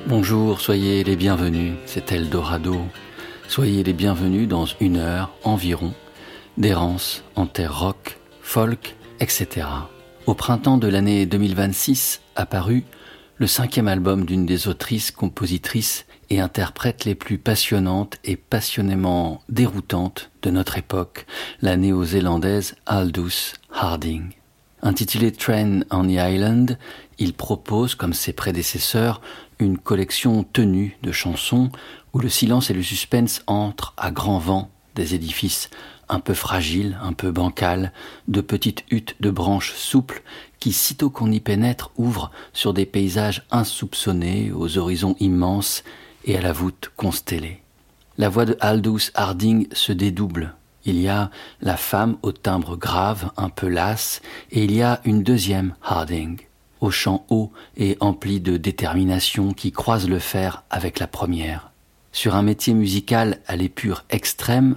Bonjour, soyez les bienvenus, c'est Eldorado. Soyez les bienvenus dans 1 heure environ d'errance en terre rock, folk, etc. Au printemps de l'année 2026 apparut le 5e album d'une des autrices, compositrices et interprètes les plus passionnantes et passionnément déroutantes de notre époque, la néo-zélandaise Aldous Harding. Intitulé Train on the Island, il propose, comme ses prédécesseurs, une collection tenue de chansons où le silence et le suspense entrent à grand vent des édifices un peu fragiles, un peu bancals, de petites huttes de branches souples qui, sitôt qu'on y pénètre, ouvrent sur des paysages insoupçonnés, aux horizons immenses et à la voûte constellée. La voix de Aldous Harding se dédouble. Il y a la femme au timbre grave, un peu lasse, et il y a une deuxième Harding, au chant haut et empli de détermination qui croise le fer avec la première. Sur un métier musical à l'épure extrême,